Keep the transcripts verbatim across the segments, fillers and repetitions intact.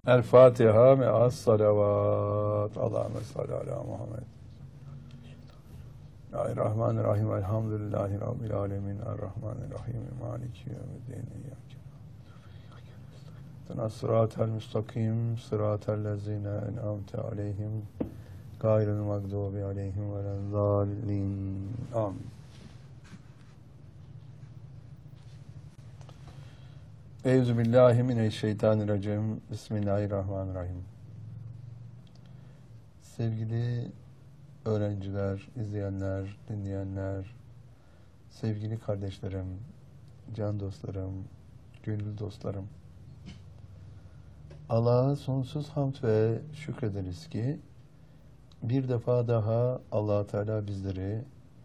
El Fatiha me'as salavat. Allahümme salli ala Muhammed. Bismillahirrahmanirrahim. Elhamdülillahi Rabbil alemin. Errahmanirrahim. Maliki yevmiddin. İyyâke sıratel müstakim. Sıratel lezine en'amte aleyhim. Gayril mağdubi aleyhim velezzallin. Amin. Euzubillahimineşşeytanirracim. Bismillahirrahmanirrahim. Sevgili öğrenciler, izleyenler, dinleyenler, sevgili kardeşlerim, can dostlarım, gönül dostlarım. Allah'a sonsuz hamd ve şükrederiz ki bir defa daha Allah-u Teala bizleri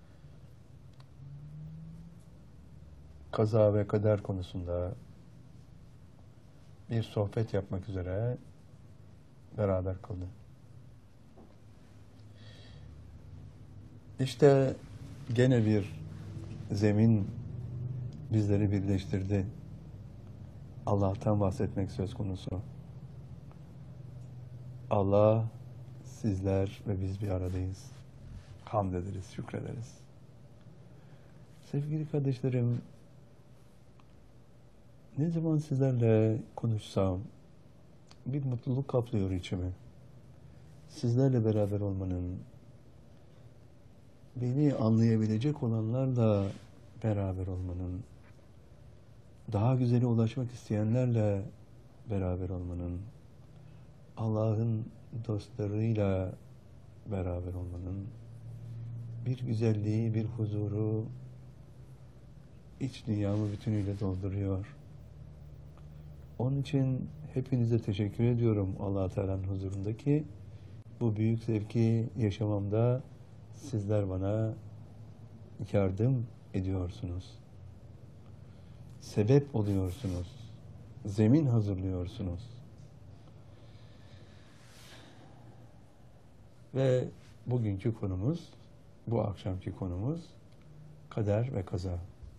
kaza ve kader konusunda bir sohbet yapmak üzere beraber kıldı. İşte gene bir zemin bizleri birleştirdi. Allah'tan bahsetmek söz konusu. Allah, sizler ve biz bir aradayız. Hamd ederiz, şükrederiz. Sevgili kardeşlerim, ne zaman sizlerle konuşsam bir mutluluk kaplıyor içimi. Sizlerle beraber olmanın, beni anlayabilecek olanlarla beraber olmanın, daha güzele ulaşmak isteyenlerle beraber olmanın, Allah'ın dostlarıyla beraber olmanın bir güzelliği, bir huzuru iç dünyamı bütünüyle dolduruyor. Onun için hepinize teşekkür ediyorum Allah-u Teala'nın huzurundaki bu büyük zevki yaşamamda sizler bana yardım ediyorsunuz. Sebep oluyorsunuz. Zemin hazırlıyorsunuz. Ve bugünkü konumuz, bu akşamki konumuz kader ve kaza.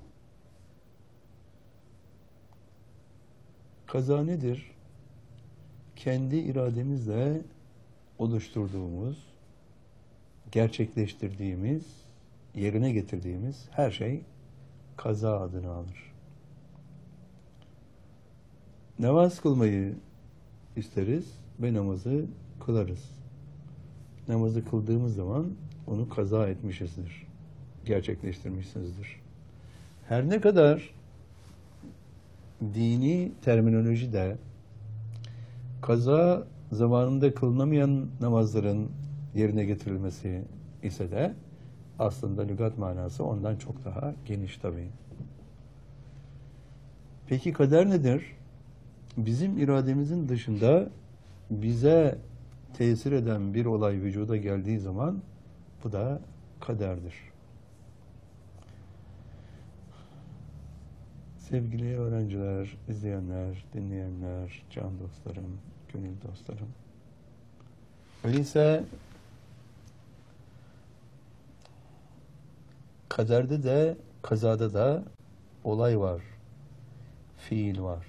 Kaza nedir? Kendi irademizle oluşturduğumuz, gerçekleştirdiğimiz, yerine getirdiğimiz her şey kaza adını alır. Namaz kılmayı isteriz ve namazı kılarız. Namazı kıldığımız zaman onu kaza etmişizdir, gerçekleştirmişizdir. Her ne kadar dini terminolojide kaza zamanında kılınamayan namazların yerine getirilmesi ise de aslında lügat manası ondan çok daha geniş tabii. Peki kader nedir? Bizim irademizin dışında bize tesir eden bir olay vücuda geldiği zaman bu da kaderdir. Sevgili öğrenciler, izleyenler, dinleyenler, can dostlarım, gönül dostlarım. Öyleyse kaderde de, kazada da olay var, fiil var.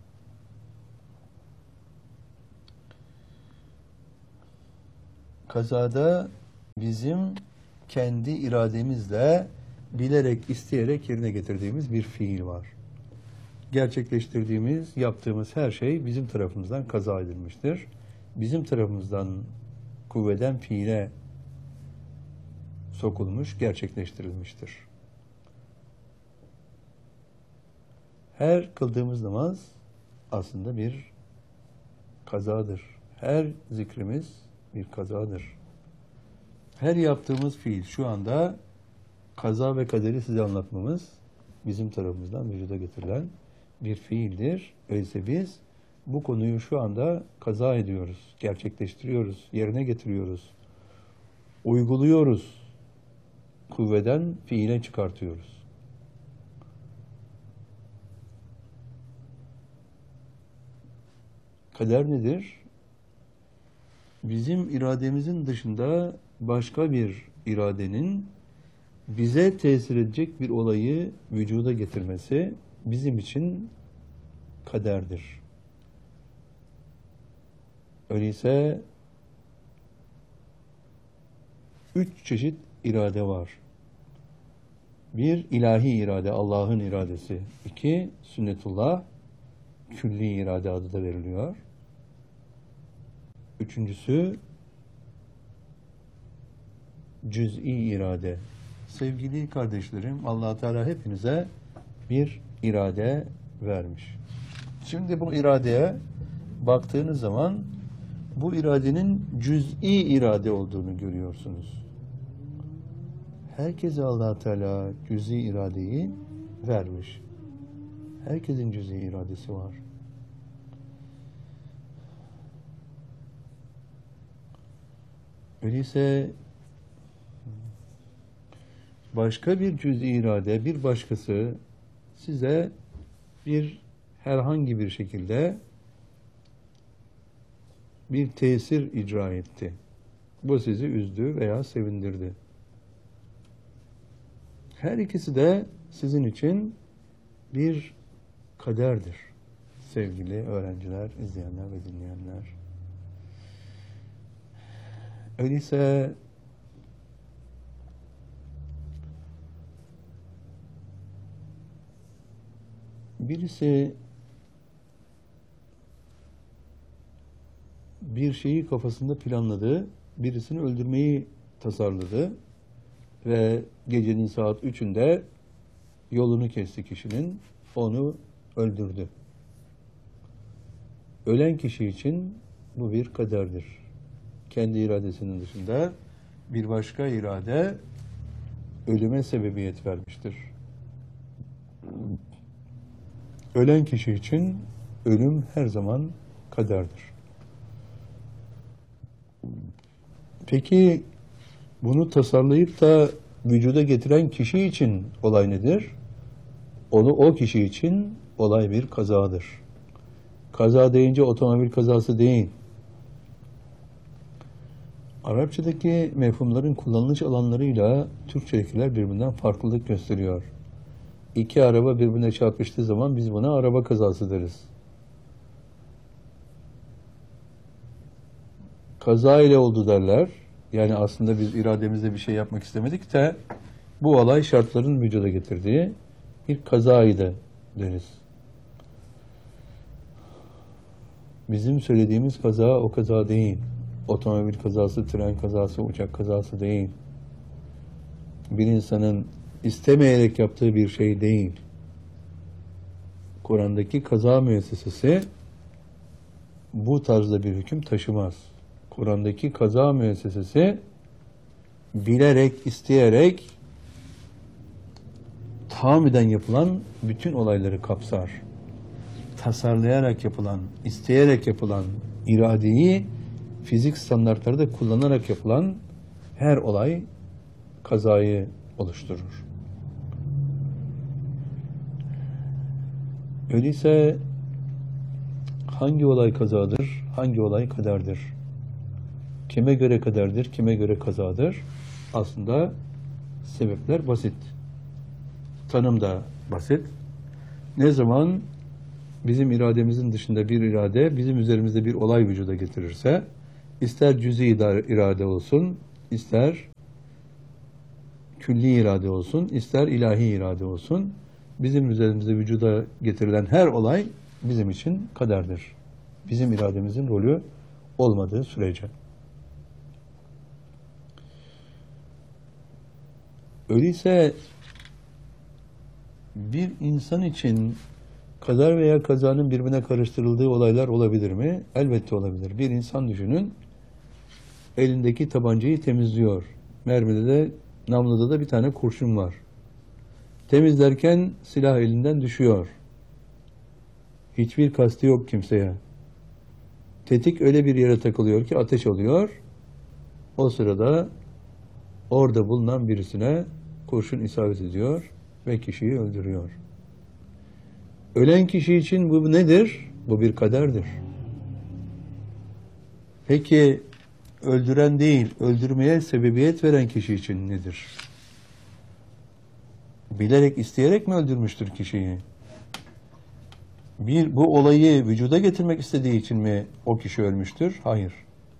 Kazada bizim kendi irademizle bilerek, isteyerek yerine getirdiğimiz bir fiil var. Gerçekleştirdiğimiz, yaptığımız her şey bizim tarafımızdan kaza edilmiştir. Bizim tarafımızdan kuvveden fiile sokulmuş, gerçekleştirilmiştir. Her kıldığımız namaz aslında bir kazadır. Her zikrimiz bir kazadır. Her yaptığımız fiil şu anda kaza ve kaderi size anlatmamız bizim tarafımızdan vücuda getirilen bir fiildir. Öyleyse biz bu konuyu şu anda kaza ediyoruz, gerçekleştiriyoruz, yerine getiriyoruz, uyguluyoruz, kuvveden fiile çıkartıyoruz. Kader nedir? Bizim irademizin dışında başka bir iradenin bize tesir edecek bir olayı vücuda getirmesi bizim için kaderdir. Öyleyse üç çeşit irade var. Bir, ilahi irade, Allah'ın iradesi. İki, sünnetullah, külli irade adı da veriliyor. Üçüncüsü, cüz'i irade. Sevgili kardeşlerim, Allah Teala hepinize bir irade vermiş. Şimdi bu iradeye baktığınız zaman bu iradenin cüz'i irade olduğunu görüyorsunuz. Herkese Allah Teala cüz'i iradeyi vermiş. Herkesin cüz'i iradesi var. Öyleyse başka bir cüz'i irade, bir başkası size bir herhangi bir şekilde bir tesir icra etti. Bu sizi üzdü veya sevindirdi. Her ikisi de sizin için bir kaderdir. Sevgili öğrenciler, izleyenler ve dinleyenler. Öyleyse birisi bir şeyi kafasında planladı, birisini öldürmeyi tasarladı ve gecenin saat üçünde yolunu kesti kişinin, onu öldürdü. Ölen kişi için bu bir kaderdir. Kendi iradesinin dışında bir başka irade ölüme sebebiyet vermiştir. Ölen kişi için ölüm her zaman kaderdir. Peki bunu tasarlayıp da vücuda getiren kişi için olay nedir? Onu o kişi için olay bir kazadır. Kaza deyince otomobil kazası değil. Arapçadaki mefhumların kullanılış alanlarıyla Türkçedekiler birbirinden farklılık gösteriyor. İki araba birbirine çarpıştığı zaman biz buna araba kazası deriz. Kaza ile oldu derler. Yani aslında biz irademizle bir şey yapmak istemedik de bu olay şartların vücuda getirdiği bir kazaydı deriz. Bizim söylediğimiz kaza o kaza değil. Otomobil kazası, tren kazası, uçak kazası değil. Bir insanın istemeyerek yaptığı bir şey değil. Kur'an'daki kaza müessesesi bu tarzda bir hüküm taşımaz. Kur'an'daki kaza müessesesi bilerek, isteyerek, tahammüden yapılan bütün olayları kapsar. Tasarlayarak yapılan, isteyerek yapılan, iradeyi fizik standartları da kullanarak yapılan her olay kazayı oluşturur. Öyleyse hangi olay kazadır, hangi olay kaderdir? Kime göre kaderdir, kime göre kazadır? Aslında sebepler basit. Tanım da basit. Ne zaman bizim irademizin dışında bir irade bizim üzerimizde bir olay vücuda getirirse, ister cüz'i irade olsun, ister külli irade olsun, ister ilahi irade olsun, bizim üzerimizde vücuda getirilen her olay bizim için kaderdir. Bizim irademizin rolü olmadığı sürece. Öyleyse bir insan için kader veya kazanın birbirine karıştırıldığı olaylar olabilir mi? Elbette olabilir. Bir insan düşünün, elindeki tabancayı temizliyor. Mermide de, namluda da bir tane kurşun var. Temizlerken silah elinden düşüyor. Hiçbir kasti yok kimseye. Tetik öyle bir yere takılıyor ki ateş oluyor. O sırada orada bulunan birisine kurşun isabet ediyor ve kişiyi öldürüyor. Ölen kişi için bu nedir? Bu bir kaderdir. Peki öldüren değil, öldürmeye sebebiyet veren kişi için nedir? Bilerek, isteyerek mi öldürmüştür kişiyi? bir bu olayı vücuda getirmek istediği için mi o kişi ölmüştür? Hayır.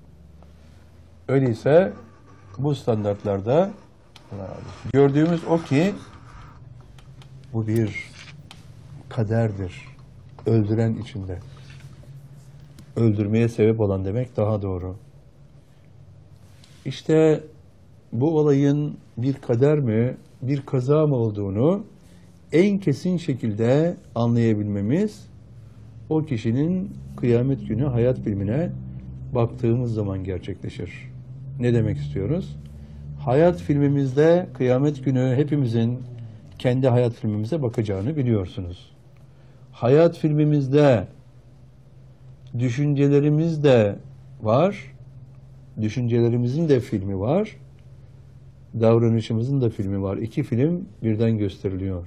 Öyleyse bu standartlarda gördüğümüz o ki bu bir kaderdir. Öldüren içinde. Öldürmeye sebep olan demek daha doğru. İşte bu olayın bir kader mi, bir kaza mı olduğunu en kesin şekilde anlayabilmemiz o kişinin kıyamet günü hayat filmine baktığımız zaman gerçekleşir. Ne demek istiyoruz? Hayat filmimizde kıyamet günü hepimizin kendi hayat filmimize bakacağını biliyorsunuz. Hayat filmimizde düşüncelerimiz de var, düşüncelerimizin de filmi var, davranışımızın da filmi var. İki film birden gösteriliyor.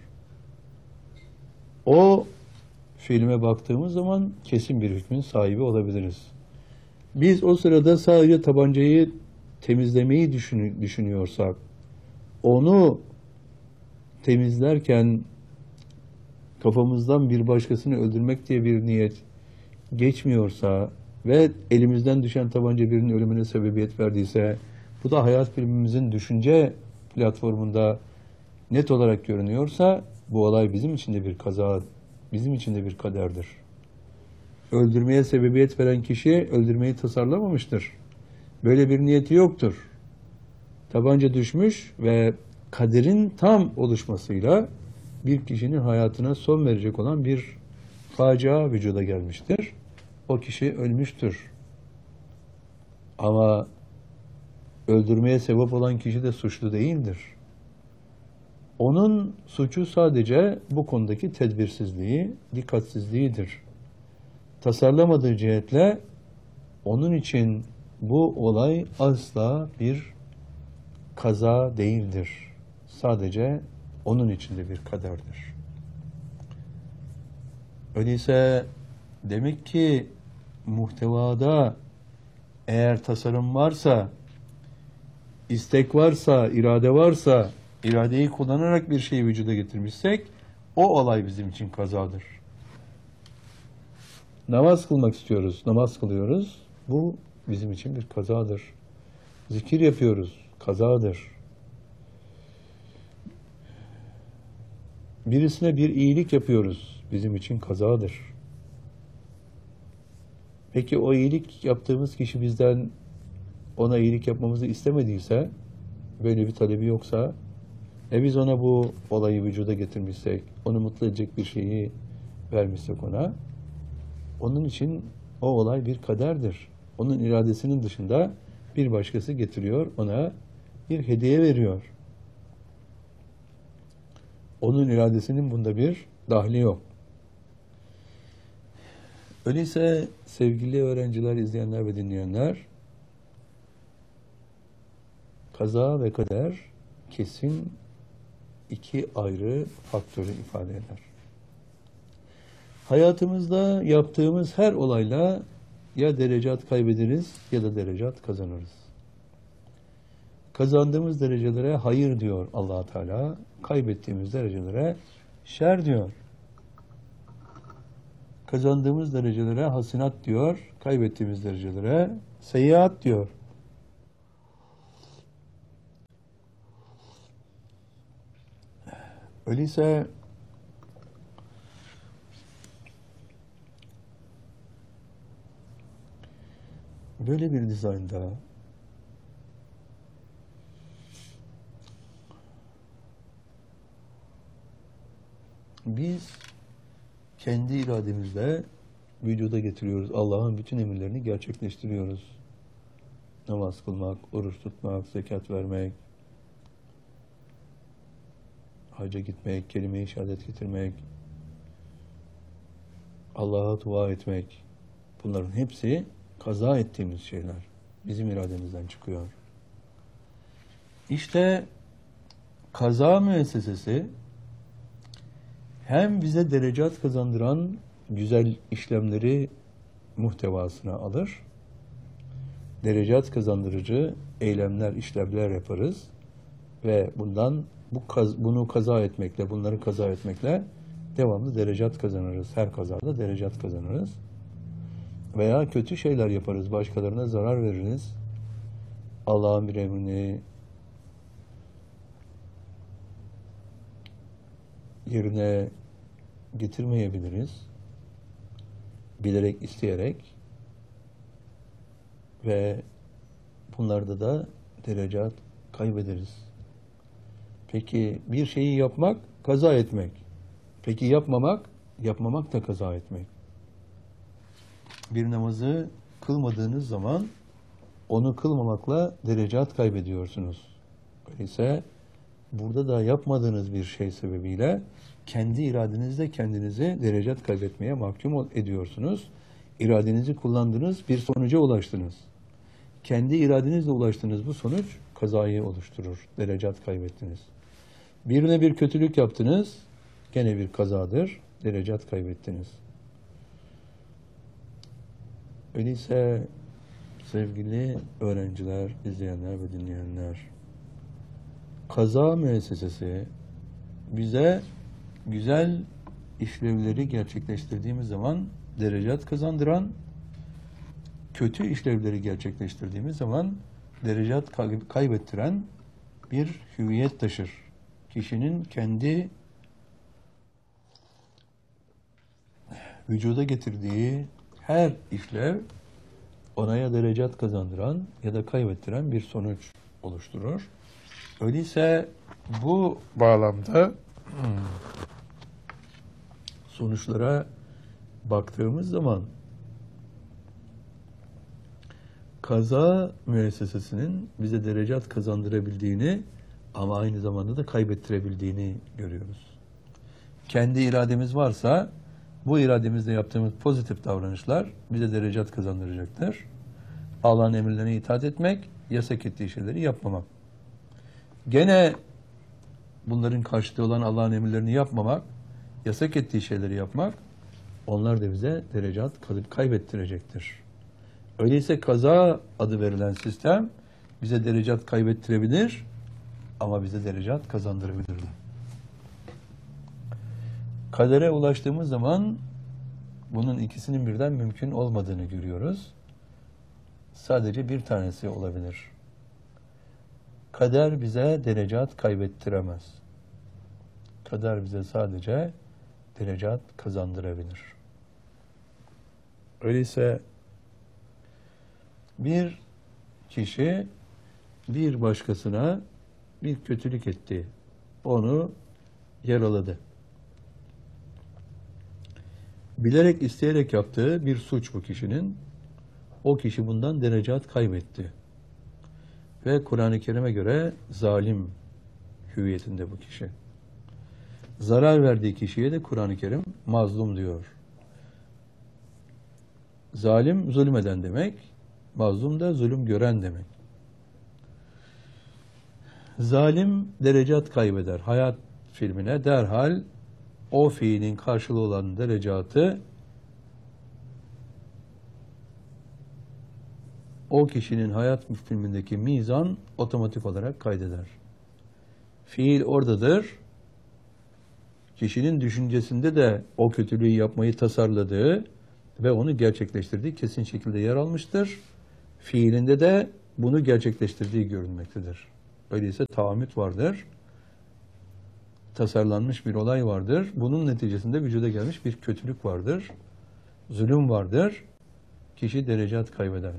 O filme baktığımız zaman kesin bir hükmün sahibi olabiliriz. Biz o sırada sadece tabancayı temizlemeyi düşün, düşünüyorsak, onu temizlerken kafamızdan bir başkasını öldürmek diye bir niyet geçmiyorsa ve elimizden düşen tabanca birinin ölümüne sebebiyet verdiyse, bu da hayat filmimizin düşünce platformunda net olarak görünüyorsa, bu olay bizim için de bir kaza, bizim için de bir kaderdir. Öldürmeye sebebiyet veren kişi öldürmeyi tasarlamamıştır. Böyle bir niyeti yoktur. Tabanca düşmüş ve kaderin tam oluşmasıyla bir kişinin hayatına son verecek olan bir facia vücuda gelmiştir. O kişi ölmüştür. Ama öldürmeye sebep olan kişi de suçlu değildir. Onun suçu sadece bu konudaki tedbirsizliği, dikkatsizliğidir. Tasarlamadığı cihetle onun için bu olay asla bir kaza değildir. Sadece onun içinde bir kaderdir. Öyleyse demek ki muhtevada eğer tasarım varsa, istek varsa, irade varsa, iradeyi kullanarak bir şeyi vücuda getirmişsek, o olay bizim için kazadır. Namaz kılmak istiyoruz, namaz kılıyoruz. Bu bizim için bir kazadır. Zikir yapıyoruz, kazadır. Birisine bir iyilik yapıyoruz, bizim için kazadır. Peki o iyilik yaptığımız kişi bizden ona iyilik yapmamızı istemediyse, böyle bir talebi yoksa, e biz ona bu olayı vücuda getirmişsek, onu mutlu edecek bir şeyi vermişsek ona, onun için o olay bir kaderdir. Onun iradesinin dışında bir başkası getiriyor, ona bir hediye veriyor. Onun iradesinin bunda bir dahli yok. Öyleyse sevgili öğrenciler, izleyenler ve dinleyenler, kaza ve kader kesin iki ayrı faktörü ifade eder. Hayatımızda yaptığımız her olayla ya derecat kaybederiz ya da derecat kazanırız. Kazandığımız derecelere hayır diyor Allah Teala, kaybettiğimiz derecelere şer diyor. Kazandığımız derecelere hasenat diyor, kaybettiğimiz derecelere seyyiat diyor. Öyleyse böyle bir dizaynda biz kendi irademizle vücuda getiriyoruz. Allah'ın bütün emirlerini gerçekleştiriyoruz. Namaz kılmak, oruç tutmak, zekat vermek, hacca gitmek, kelime-i şehadet getirmek, Allah'a dua etmek, bunların hepsi kaza ettiğimiz şeyler. Bizim irademizden çıkıyor. İşte kaza müessesesi hem bize derecat kazandıran güzel işlemleri muhtevasına alır, derecat kazandırıcı eylemler, işlemler yaparız ve bundan bu kaz, bunu kaza etmekle, bunları kaza etmekle devamlı derecat kazanırız. Her kazada derecat kazanırız. Veya kötü şeyler yaparız. Başkalarına zarar veririz. Allah'ın bir emrini yerine getirmeyebiliriz. Bilerek, isteyerek ve bunlarda da derecat kaybederiz. Peki bir şeyi yapmak, kaza etmek. Peki yapmamak, yapmamak da kaza etmek. Bir namazı kılmadığınız zaman onu kılmamakla derecat kaybediyorsunuz. Öyleyse burada da yapmadığınız bir şey sebebiyle kendi iradenizle kendinizi derecat kaybetmeye mahkum ediyorsunuz. İradenizi kullandınız, bir sonuca ulaştınız. Kendi iradenizle ulaştığınız bu sonuç kazayı oluşturur. Derecat kaybettiniz. Birine bir kötülük yaptınız, gene bir kazadır. Derecat kaybettiniz. Öyleyse sevgili öğrenciler, izleyenler ve dinleyenler, kaza müessesesi bize güzel işlevleri gerçekleştirdiğimiz zaman derecat kazandıran, kötü işlevleri gerçekleştirdiğimiz zaman derecat kaybettiren bir hüviyet taşır. Kişinin kendi vücuda getirdiği her işlev ona ya derecat kazandıran ya da kaybettiren bir sonuç oluşturur. Öyleyse bu bağlamda sonuçlara baktığımız zaman kaza müessesesinin bize derecat kazandırabildiğini ama aynı zamanda da kaybettirebildiğini görüyoruz. Kendi irademiz varsa bu irademizle yaptığımız pozitif davranışlar bize derecat kazandıracaktır. Allah'ın emirlerine itaat etmek, yasak ettiği şeyleri yapmamak. Gene bunların karşıtı olan Allah'ın emirlerini yapmamak, yasak ettiği şeyleri yapmak, onlar da bize derecat kaybettirecektir. Öyleyse kaza adı verilen sistem bize derecat kaybettirebilir ama bize derecat kazandırabilir. Kadere ulaştığımız zaman bunun ikisinin birden mümkün olmadığını görüyoruz. Sadece bir tanesi olabilir. Kader bize derecat kaybettiremez. Kader bize sadece derecat kazandırabilir. Öyleyse bir kişi bir başkasına bir kötülük etti. Onu yaraladı. Bilerek, isteyerek yaptığı bir suç bu kişinin. O kişi bundan derecat kaybetti. Ve Kur'an-ı Kerim'e göre zalim hüviyetinde bu kişi. Zarar verdiği kişiye de Kur'an-ı Kerim mazlum diyor. Zalim zulmeden demek, mazlum da zulüm gören demek. Zalim derecat kaybeder. Hayat filmine derhal o fiilin karşılığı olan derecatı o kişinin hayat filmindeki mizan otomatik olarak kaydeder. Fiil oradadır. Kişinin düşüncesinde de o kötülüğü yapmayı tasarladığı ve onu gerçekleştirdiği kesin şekilde yer almıştır. Fiilinde de bunu gerçekleştirdiği görünmektedir. Öyleyse tahammüt vardır. Tasarlanmış bir olay vardır. Bunun neticesinde vücuda gelmiş bir kötülük vardır. Zulüm vardır. Kişi derecat kaybeder.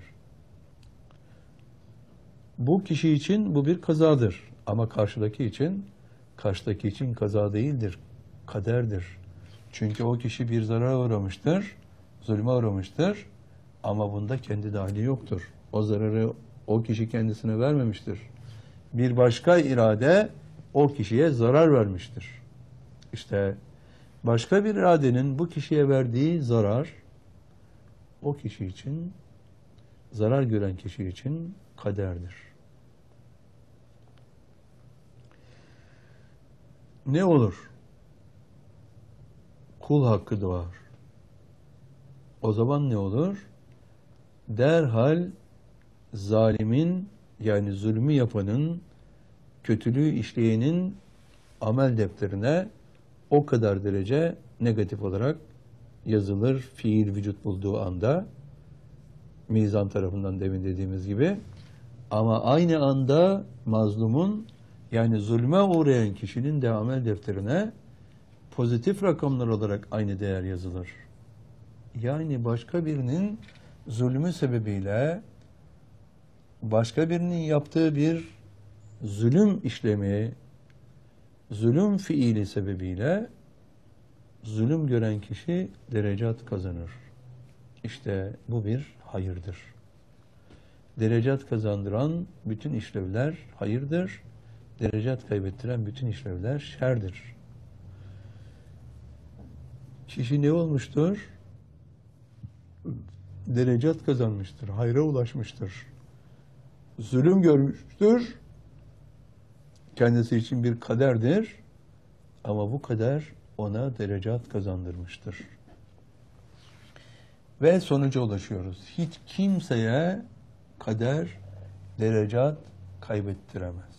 Bu kişi için bu bir kazadır. Ama karşıdaki için, karşıdaki için kaza değildir. Kaderdir. Çünkü o kişi bir zarara uğramıştır. Zulme uğramıştır. Ama bunda kendi dahili yoktur. O zararı o kişi kendisine vermemiştir. Bir başka irade o kişiye zarar vermiştir. İşte başka bir iradenin bu kişiye verdiği zarar o kişi için, zarar gören kişi için kaderdir. Ne olur? Kul hakkı doğar. O zaman ne olur? Derhal zalimin, yani zulmü yapanın, kötülüğü işleyenin amel defterine o kadar derece negatif olarak yazılır fiil vücut bulduğu anda, mizan tarafından demin dediğimiz gibi. Ama aynı anda mazlumun, yani zulme uğrayan kişinin de amel defterine pozitif rakamlar olarak aynı değer yazılır. Yani başka birinin zulmü sebebiyle, başka birinin yaptığı bir zulüm işlemi, zulüm fiili sebebiyle zulüm gören kişi derecat kazanır. İşte bu bir hayırdır. Derecat kazandıran bütün işlevler hayırdır. Derecat kaybettiren bütün işlevler şerdir. Kişi ne olmuştur? Derecat kazanmıştır, hayra ulaşmıştır. Zulüm görmüştür. Kendisi için bir kaderdir. Ama bu kader ona derecat kazandırmıştır. Ve sonuca ulaşıyoruz. Hiç kimseye kader derecat kaybettiremez.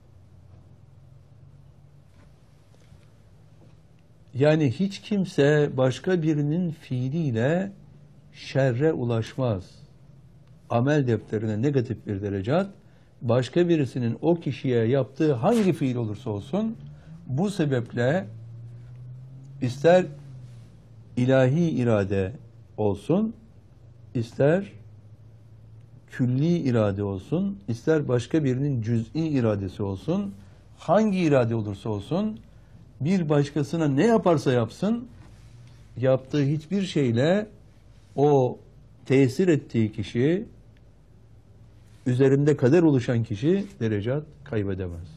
Yani hiç kimse başka birinin fiiliyle şerre ulaşmaz. Amel defterine negatif bir derecat, başka birisinin o kişiye yaptığı hangi fiil olursa olsun, bu sebeple ister ilahi irade olsun, ister külli irade olsun, ister başka birinin cüz'i iradesi olsun, hangi irade olursa olsun, bir başkasına ne yaparsa yapsın, yaptığı hiçbir şeyle o tesir ettiği kişi, üzerinde kader oluşan kişi derecat kaybedemez.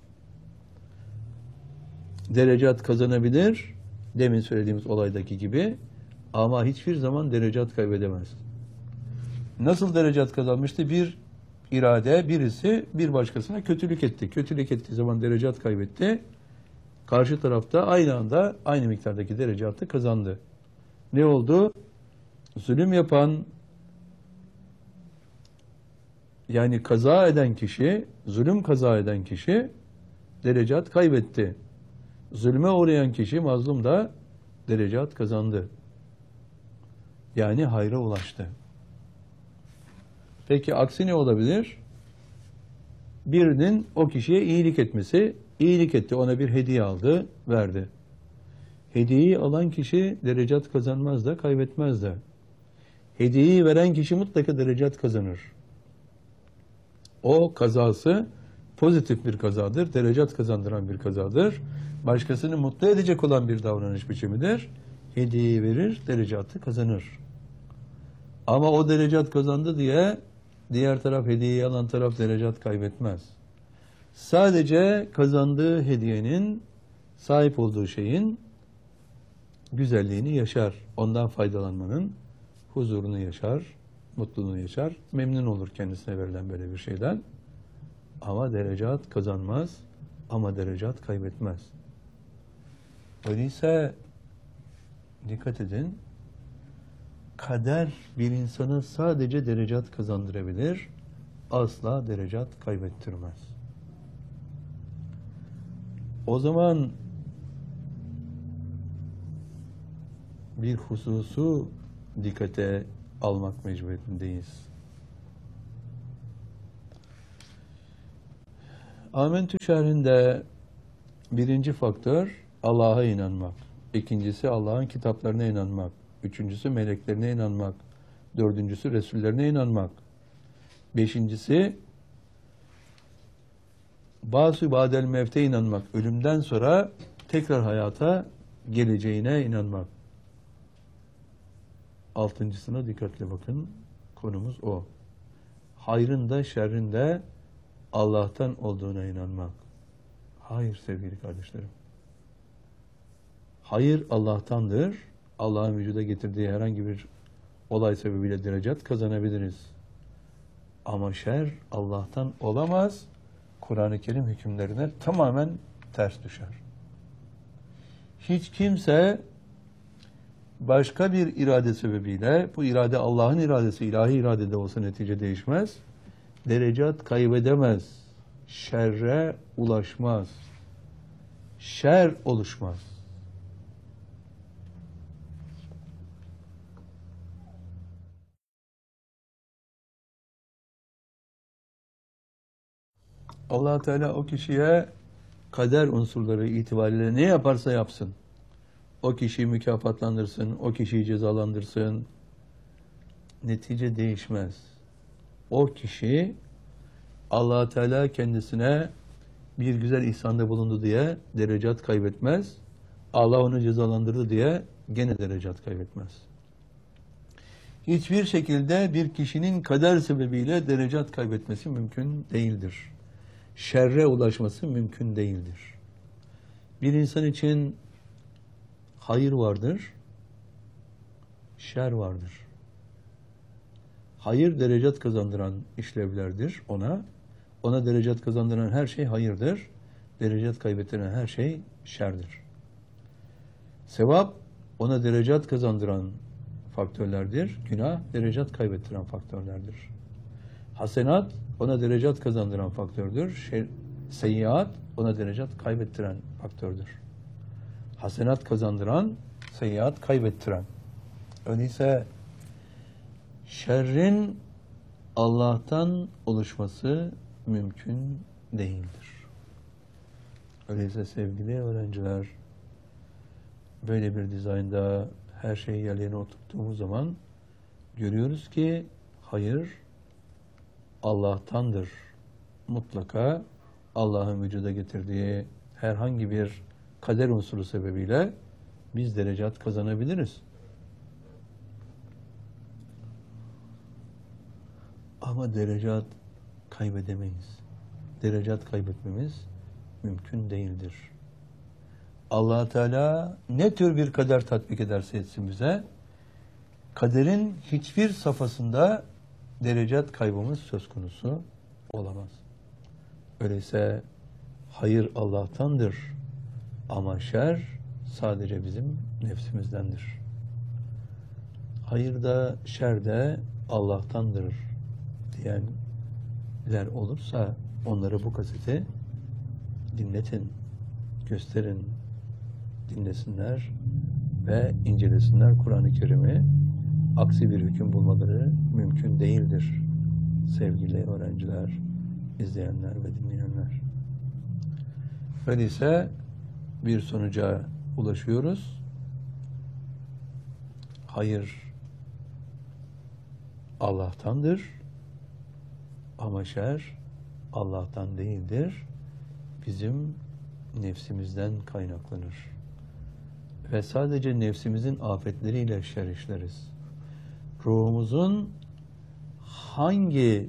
Derecat kazanabilir, demin söylediğimiz olaydaki gibi, ama hiçbir zaman derecat kaybedemez. Nasıl derecat kazanmıştı? Bir irade, birisi bir başkasına kötülük etti. Kötülük ettiği zaman derecat kaybetti. Karşı tarafta aynı anda aynı miktardaki derecatı kazandı. Ne oldu? Zulüm yapan, yani kaza eden kişi, zulüm kaza eden kişi derecat kaybetti. Zulme uğrayan kişi, mazlum da derecat kazandı. Yani hayra ulaştı. Peki aksi ne olabilir? Birinin o kişiye iyilik etmesi, iyilik etti, ona bir hediye aldı, verdi. Hediyeyi alan kişi derecat kazanmaz da, kaybetmez de. Hediyeyi veren kişi mutlaka derecat kazanır. O kazası pozitif bir kazadır, derecat kazandıran bir kazadır. Başkasını mutlu edecek olan bir davranış biçimidir. Hediyeyi verir, derecatı kazanır. Ama o derecat kazandı diye diğer taraf, hediyeyi alan taraf derecat kaybetmez. Sadece kazandığı hediyenin, sahip olduğu şeyin güzelliğini yaşar. Ondan faydalanmanın huzurunu yaşar, mutluluğunu yaşar. Memnun olur kendisine verilen böyle bir şeyden. Ama derecat kazanmaz, ama derecat kaybetmez. Öyleyse dikkat edin, kader bir insana sadece derecat kazandırabilir, asla derecat kaybettirmez. O zaman bir hususu dikkate almak mecburiyetindeyiz. Amentü şerhinde birinci faktör Allah'a inanmak. İkincisi Allah'ın kitaplarına inanmak. Üçüncüsü meleklerine inanmak. Dördüncüsü Resullerine inanmak. Beşincisi Bâs-ı bâdel mevte inanmak. Ölümden sonra tekrar hayata geleceğine inanmak. Altıncısına dikkatle bakın. Konumuz o. Hayrın da şerrin de Allah'tan olduğuna inanmak. Hayır sevgili kardeşlerim. Hayır Allah'tandır. Allah'ın vücuda getirdiği herhangi bir olay sebebiyle derecat kazanabiliriz. Ama şer Allah'tan olamaz. Kur'an-ı Kerim hükümlerine tamamen ters düşer. Hiç kimse başka bir irade sebebiyle, bu irade Allah'ın iradesi, ilahi irade de olsa netice değişmez, derecat kaybedemez, şerre ulaşmaz, şer oluşmaz. Allah Teala o kişiye kader unsurları itibariyle ne yaparsa yapsın. O kişiyi mükafatlandırsın, o kişiyi cezalandırsın. Netice değişmez. O kişi Allah Teala kendisine bir güzel ihsanda bulundu diye derecat kaybetmez. Allah onu cezalandırdı diye gene derecat kaybetmez. Hiçbir şekilde bir kişinin kader sebebiyle derecat kaybetmesi mümkün değildir. Şerre ulaşması mümkün değildir. Bir insan için hayır vardır, şer vardır. Hayır derecat kazandıran işlevlerdir ona. Ona derecat kazandıran her şey hayırdır. Derecat kaybettiren her şey şerdir. Sevap ona derecat kazandıran faktörlerdir. Günah derecat kaybettiren faktörlerdir. Hasenat ona derecat kazandıran faktördür. Şey, seyyiat ona derecat kaybettiren faktördür. Hasenat kazandıran, seyyiat kaybettiren. Öyleyse şerrin Allah'tan oluşması mümkün değildir. Öyleyse sevgili öğrenciler, böyle bir dizaynda her şeyi yerine oturttuğumuz zaman görüyoruz ki hayır Allah'tandır. Mutlaka Allah'ın vücuda getirdiği herhangi bir kader unsuru sebebiyle biz derecat kazanabiliriz. Ama derecat kaybedemeyiz. Derecat kaybetmemiz mümkün değildir. Allah Teala ne tür bir kader tatbik ederse etsin bize, kaderin hiçbir safhasında derecat kaybımız söz konusu olamaz. Öyleyse hayır Allah'tandır ama şer sadece bizim nefsimizdendir. Hayır da şer de Allah'tandır diyenler olursa onlara bu kaseti dinletin, gösterin, dinlesinler ve incelesinler Kur'an-ı Kerim'i. Aksi bir hüküm bulmaları mümkün değildir sevgili öğrenciler, izleyenler ve dinleyenler. Öyleyse bir sonuca ulaşıyoruz. Hayır Allah'tandır ama şer Allah'tan değildir. Bizim nefsimizden kaynaklanır. Ve sadece nefsimizin afetleriyle şer işleriz. Ruhumuzun hangi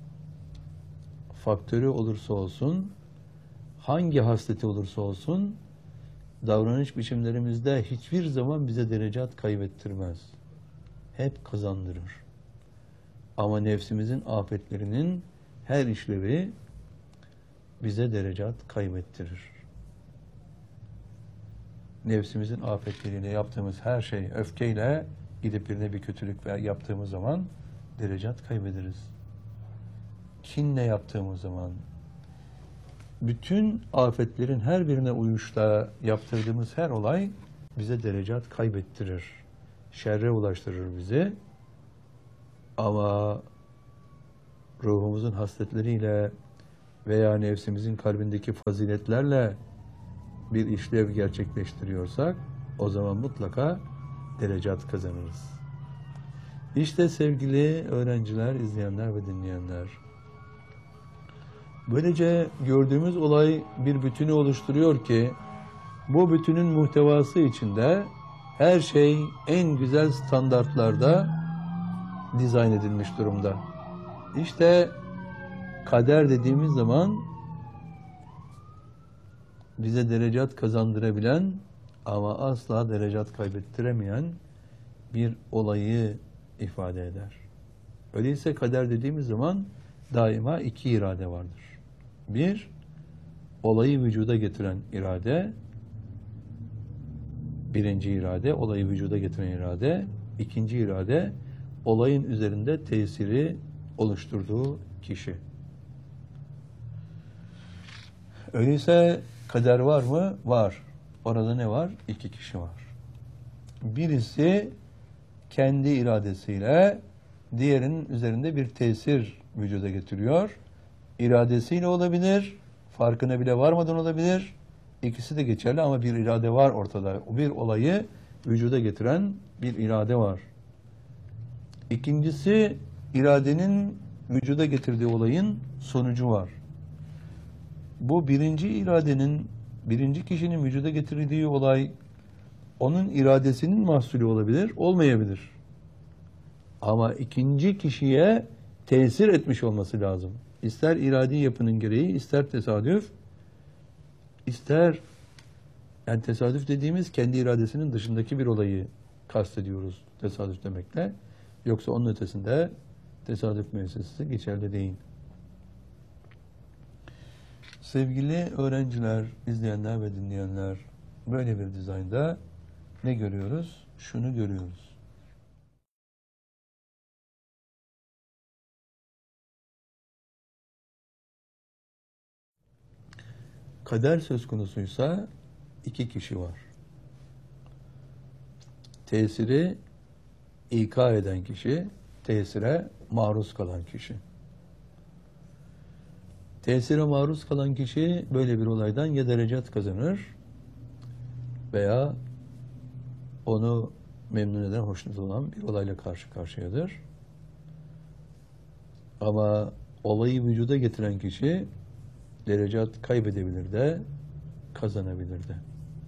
faktörü olursa olsun, hangi hasleti olursa olsun, davranış biçimlerimizde hiçbir zaman bize derecat kaybettirmez. Hep kazandırır. Ama nefsimizin afetlerinin her işlevi bize derecat kaybettirir. Nefsimizin afetleriyle yaptığımız her şey, öfkeyle gidip birine bir kötülük yaptığımız zaman derecat kaybederiz. Kinle yaptığımız zaman, bütün afetlerin her birine uyuşla yaptırdığımız her olay bize derecat kaybettirir. Şerre ulaştırır bizi. Ama ruhumuzun hasletleriyle veya nefsimizin kalbindeki faziletlerle bir işlev gerçekleştiriyorsak o zaman mutlaka derecat kazanırız. İşte sevgili öğrenciler, izleyenler ve dinleyenler, böylece gördüğümüz olay bir bütünü oluşturuyor ki bu bütünün muhtevası içinde her şey en güzel standartlarda dizayn edilmiş durumda. İşte kader dediğimiz zaman bize derecat kazandırabilen ama asla derecat kaybettiremeyen bir olayı ifade eder. Öyleyse kader dediğimiz zaman daima iki irade vardır. Bir, olayı vücuda getiren irade, birinci irade, olayı vücuda getiren irade, ikinci irade, olayın üzerinde tesiri oluşturduğu kişi. Öyleyse kader var mı? Var. Orada ne var? İki kişi var. Birisi kendi iradesiyle diğerinin üzerinde bir tesir vücuda getiriyor. iradesiyle olabilir, farkına bile varmadan olabilir. İkisi de geçerli ama bir irade var ortada. Bir olayı vücuda getiren bir irade var. İkincisi, iradenin vücuda getirdiği olayın sonucu var. Bu birinci iradenin, birinci kişinin vücuda getirdiği olay, onun iradesinin mahsulü olabilir, olmayabilir. Ama ikinci kişiye tesir etmiş olması lazım. İster iradi yapının gereği, ister tesadüf, ister, yani tesadüf dediğimiz kendi iradesinin dışındaki bir olayı kastediyoruz tesadüf demekle. Yoksa onun ötesinde tesadüf müessesesi geçerli değil. Sevgili öğrenciler, izleyenler ve dinleyenler, böyle bir dizaynda ne görüyoruz? Şunu görüyoruz. Kader söz konusuysa iki kişi var. Tesiri İka eden kişi, tesire maruz kalan kişi. Tesire maruz kalan kişi böyle bir olaydan ya derecat kazanır veya onu memnun eden, hoşnut olan bir olayla karşı karşıyadır. Ama olayı vücuda getiren kişi derecat kaybedebilir de, kazanabilir de.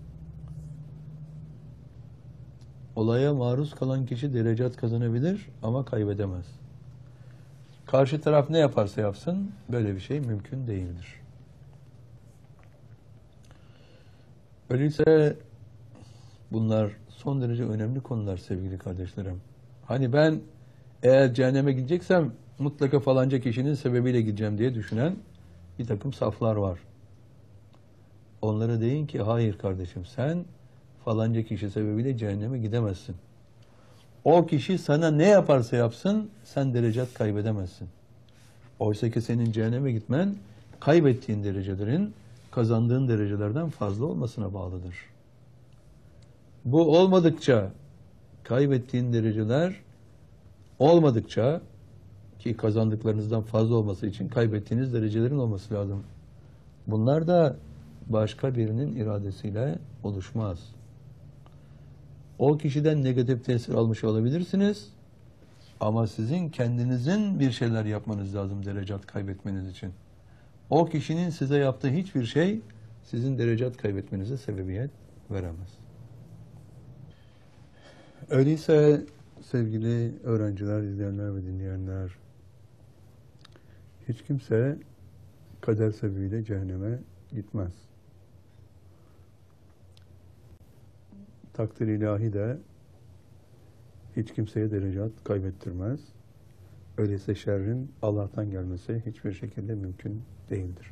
Olaya maruz kalan kişi derecat kazanabilir ama kaybedemez. Karşı taraf ne yaparsa yapsın böyle bir şey mümkün değildir. Öyleyse bunlar son derece önemli konular sevgili kardeşlerim. Hani ben eğer cehenneme gideceksem mutlaka falanca kişinin sebebiyle gideceğim diye düşünen bir takım saflar var. Onlara deyin ki hayır kardeşim, sen falanca kişi sebebiyle cehenneme gidemezsin. O kişi sana ne yaparsa yapsın sen derecat kaybedemezsin. Oysa ki senin cehenneme gitmen kaybettiğin derecelerin kazandığın derecelerden fazla olmasına bağlıdır. Bu olmadıkça, kaybettiğin dereceler olmadıkça, ki kazandıklarınızdan fazla olması için kaybettiğiniz derecelerin olması lazım. Bunlar da başka birinin iradesiyle oluşmaz. O kişiden negatif tesir almış olabilirsiniz ama sizin kendinizin bir şeyler yapmanız lazım derecat kaybetmeniz için. O kişinin size yaptığı hiçbir şey sizin derecat kaybetmenize sebebiyet veremez. Öyleyse sevgili öğrenciler, izleyenler ve dinleyenler, hiç kimse kader sebebiyle cehenneme gitmez. Takdir ilahi de hiç kimseye derecat kaybettirmez. Öyleyse şerrin Allah'tan gelmesi hiçbir şekilde mümkün değildir.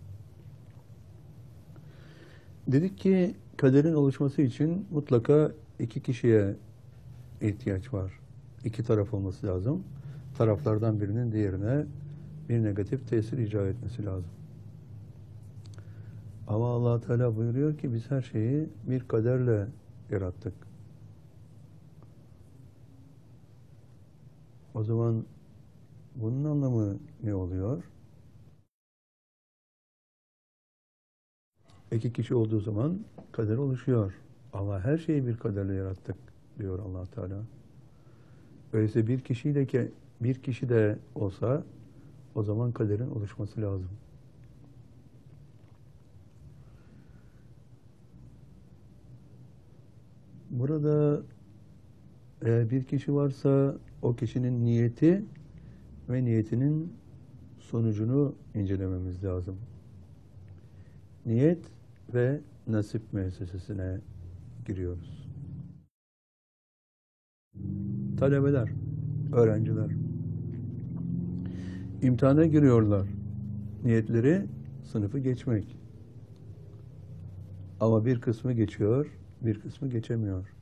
Dedik ki kaderin oluşması için mutlaka iki kişiye ihtiyaç var. İki taraf olması lazım. Taraflardan birinin diğerine bir negatif tesir icra etmesi lazım. Ama Allah Teala buyuruyor ki biz her şeyi bir kaderle yarattık. O zaman bunun anlamı ne oluyor? İki kişi olduğu zaman kader oluşuyor. Ama her şeyi bir kaderle yarattık diyor Allah Teala. Öyleyse bir kişiyle ki bir kişi de olsa o zaman kaderin oluşması lazım. Burada eğer bir kişi varsa o kişinin niyeti ve niyetinin sonucunu incelememiz lazım. Niyet ve nasip müessesesine giriyoruz. Talebeler, öğrenciler imtihana giriyorlar. Niyetleri sınıfı geçmek. Ama bir kısmı geçiyor, bir kısmı geçemiyor.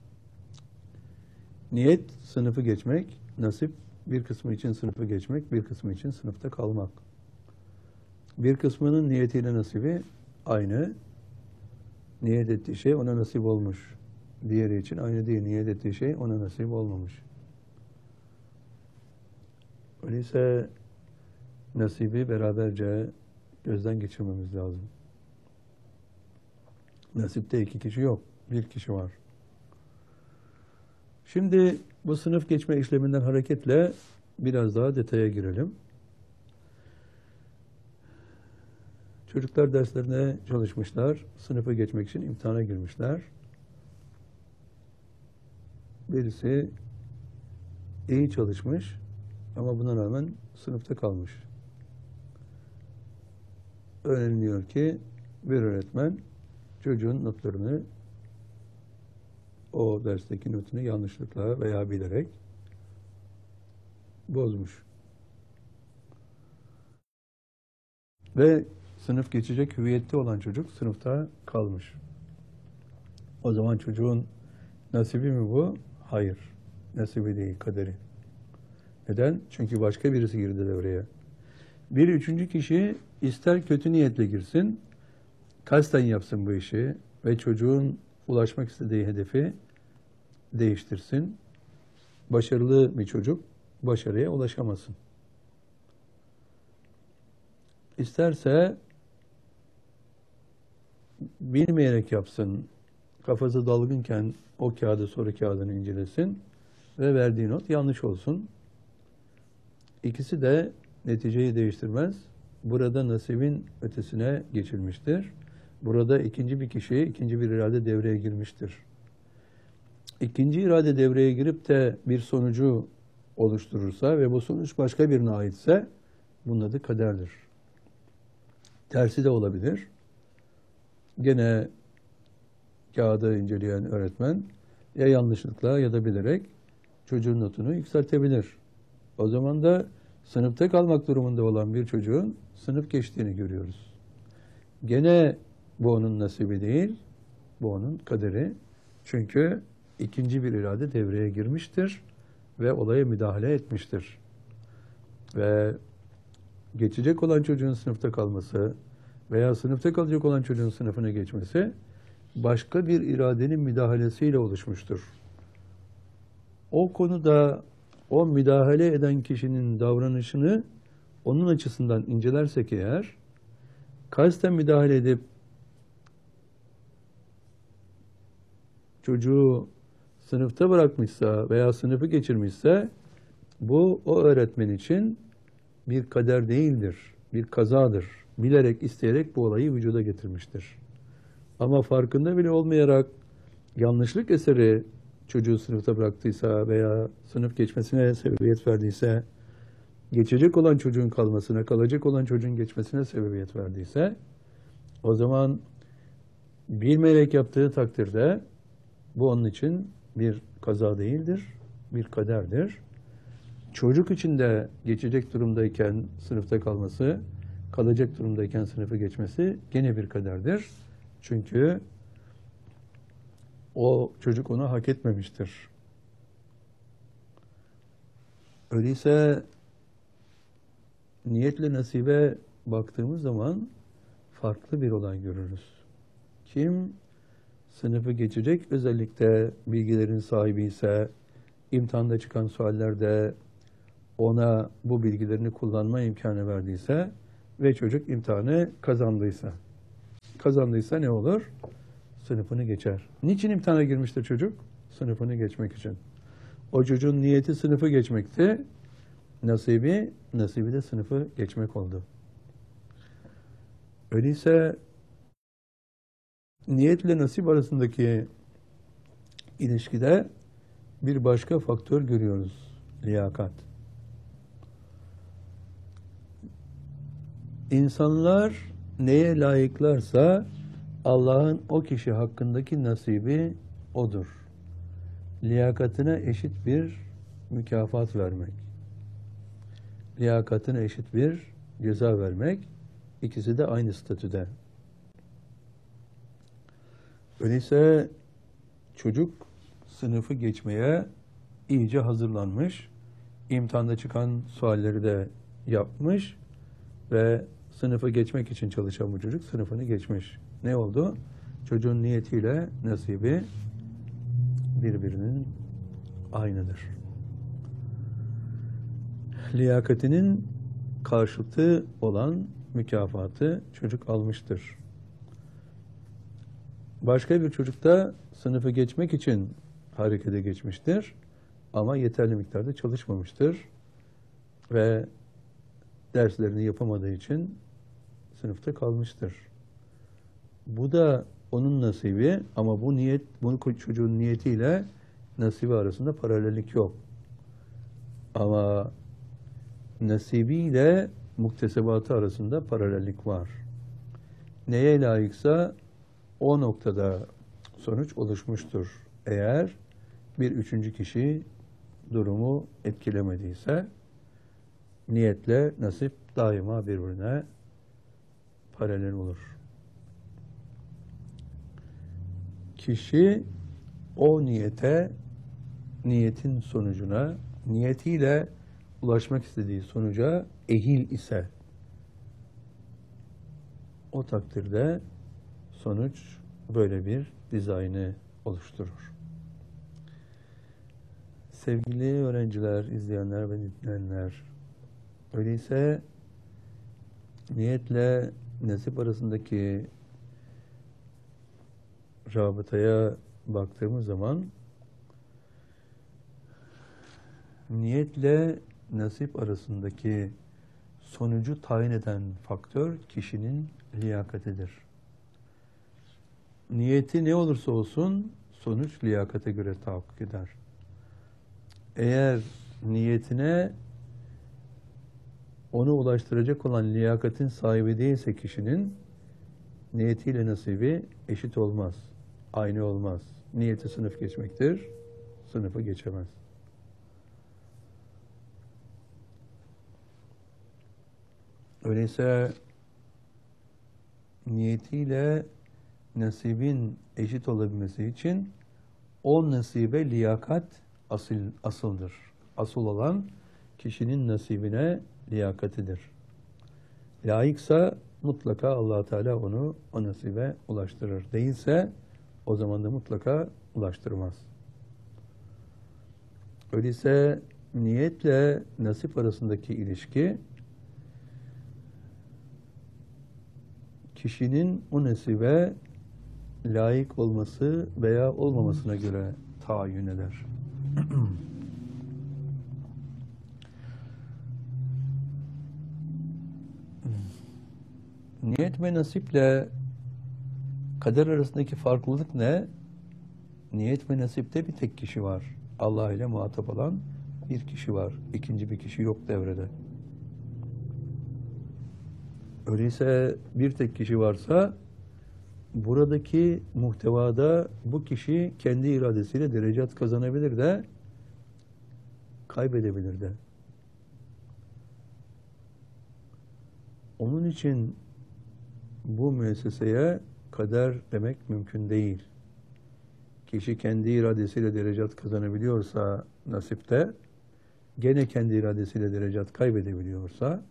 Niyet sınıfı geçmek, nasip bir kısmı için sınıfı geçmek, bir kısmı için sınıfta kalmak. Bir kısmının niyetiyle nasibi aynı. Niyet ettiği şey ona nasip olmuş. Diğeri için aynı değil. Niyet ettiği şey ona nasip olmamış. Öyleyse nasibi beraberce gözden geçirmemiz lazım. Nasipte iki kişi yok, bir kişi var. Şimdi bu sınıf geçme işleminden hareketle biraz daha detaya girelim. Çocuklar derslerine çalışmışlar, sınıfı geçmek için imtihana girmişler. Birisi iyi çalışmış ama buna rağmen sınıfta kalmış. Öğreniliyor ki bir öğretmen çocuğun notlarını, o dersteki notunu yanlışlıkla veya bilerek bozmuş. Ve sınıf geçecek hüviyette olan çocuk sınıfta kalmış. O zaman çocuğun nasibi mi bu? Hayır. Nasibi değil, kaderi. Neden? Çünkü başka birisi girdi devreye. Bir üçüncü kişi ister kötü niyetle girsin, kasten yapsın bu işi ve çocuğun ulaşmak istediği hedefi değiştirsin. Başarılı bir çocuk başarıya ulaşamasın. İsterse bilmeyerek yapsın, kafası dalgınken o kağıdı soru kağıdını incelesin ve verdiği not yanlış olsun. İkisi de neticeyi değiştirmez. Burada nasibin ötesine geçilmiştir. Burada ikinci bir kişi, ikinci bir irade devreye girmiştir. İkinci irade devreye girip de bir sonucu oluşturursa ve bu sonuç başka birine aitse bunun adı kaderdir. Tersi de olabilir. Gene kağıdı inceleyen öğretmen ya yanlışlıkla ya da bilerek çocuğun notunu yükseltebilir. O zaman da sınıfta kalmak durumunda olan bir çocuğun sınıf geçtiğini görüyoruz. Gene bu onun nasibi değil, bu onun kaderi. Çünkü ikinci bir irade devreye girmiştir ve olaya müdahale etmiştir. Ve geçecek olan çocuğun sınıfta kalması veya sınıfta kalacak olan çocuğun sınıfına geçmesi başka bir iradenin müdahalesiyle oluşmuştur. O konuda o müdahale eden kişinin davranışını onun açısından incelersek eğer, kasten müdahale edip çocuğu sınıfta bırakmışsa veya sınıfı geçirmişse bu o öğretmen için bir kader değildir, bir kazadır. Bilerek, isteyerek bu olayı vücuda getirmiştir. Ama farkında bile olmayarak yanlışlık eseri çocuğu sınıfta bıraktıysa veya sınıf geçmesine sebebiyet verdiyse, geçecek olan çocuğun kalmasına, kalacak olan çocuğun geçmesine sebebiyet verdiyse, o zaman bilmeyerek yaptığı takdirde bu onun için bir kaza değildir, bir kaderdir. Çocuk için de geçecek durumdayken sınıfta kalması, kalacak durumdayken sınıfı geçmesi gene bir kaderdir. Çünkü o çocuk onu hak etmemiştir. Öyleyse niyetle nasibe baktığımız zaman farklı bir olay görürüz. Kim sınıfı geçecek özellikle bilgilerin sahibi ise, imtihanda çıkan suallerde ona bu bilgilerini kullanma imkanı verdiyse ve çocuk imtihanı kazandıysa, kazandıysa ne olur? Sınıfını geçer. Niçin imtihana girmiştir çocuk? Sınıfını geçmek için. O çocuğun niyeti sınıfı geçmekti. Nasibi, nasibi de sınıfı geçmek oldu. Öyleyse niyetle nasip arasındaki ilişkide bir başka faktör görüyoruz. Liyakat. İnsanlar neye layıklarsa Allah'ın o kişi hakkındaki nasibi odur. Liyakatine eşit bir mükafat vermek. Liyakatine eşit bir ceza vermek. İkisi de aynı statüde. Öyleyse çocuk sınıfı geçmeye iyice hazırlanmış. İmtihanda çıkan sualleri de yapmış ve sınıfı geçmek için çalışan bu çocuk sınıfını geçmiş. Ne oldu? Çocuğun niyetiyle nasibi birbirinin aynıdır. Liyakatinin karşıtı olan mükafatı çocuk almıştır. Başka bir çocuk da sınıfı geçmek için harekete geçmiştir ama yeterli miktarda çalışmamıştır ve derslerini yapamadığı için sınıfta kalmıştır. Bu da onun nasibi ama bu niyet, bunu çocuğun niyetiyle nasibi arasında paralellik yok. Ama nasibiyle muktesebatı arasında paralellik var. Neye layıksa o noktada sonuç oluşmuştur. Eğer bir üçüncü kişi durumu etkilemediyse niyetle nasip daima birbirine paralel olur. Kişi o niyete, niyetin sonucuna, niyetiyle ulaşmak istediği sonuca ehil ise o takdirde sonuç böyle bir dizaynı oluşturur. Sevgili öğrenciler, izleyenler ve dinleyenler, öyleyse niyetle nasip arasındaki rabıtaya baktığımız zaman niyetle nasip arasındaki sonucu tayin eden faktör kişinin liyakatidir. Niyeti ne olursa olsun sonuç liyakate göre tahakkuk eder. Eğer niyetine onu ulaştıracak olan liyakatin sahibi değilse kişinin niyetiyle nasibi eşit olmaz, aynı olmaz. Niyeti sınıf geçmektir, sınıfı geçemez. Öyleyse niyetiyle nasibin eşit olabilmesi için o nasibe liyakat asıl, asıldır. Asıl olan kişinin nasibine liyakatidir. Layıksa mutlaka Allah Teala onu o nasibe ulaştırır. Değilse o zaman da mutlaka ulaştırmaz. Öyleyse niyetle nasip arasındaki ilişki kişinin o nasibe layık olması veya olmamasına göre tayin eder. Niyet ve nasiple kader arasındaki farklılık ne? Niyet ve nasipte bir tek kişi var. Allah ile muhatap olan bir kişi var. İkinci bir kişi yok devrede. Öyleyse bir tek kişi varsa buradaki muhtevada bu kişi kendi iradesiyle derecat kazanabilir de kaybedebilir de. Onun için bu müesseseye kader demek mümkün değil. Kişi kendi iradesiyle derecat kazanabiliyorsa nasipte, gene kendi iradesiyle derecat kaybedebiliyorsa,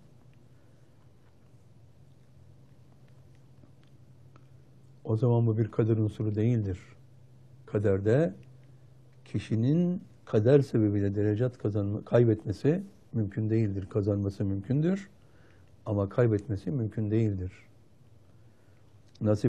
o zaman bu bir kader unsuru değildir. Kaderde kişinin kader sebebiyle derecat kazanma, kaybetmesi mümkün değildir. Kazanması mümkündür ama kaybetmesi mümkün değildir. Nasip